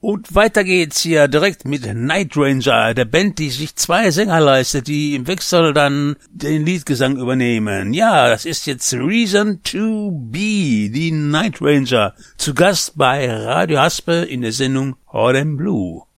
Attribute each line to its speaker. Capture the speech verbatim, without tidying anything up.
Speaker 1: Und weiter geht's hier direkt mit Night Ranger, der Band, die sich zwei Sänger leistet, die im Wechsel dann den Liedgesang übernehmen. Ja, das ist jetzt Reason to Be, die Night Ranger, zu Gast bei Radio Haspe in der Sendung Hot and Blue.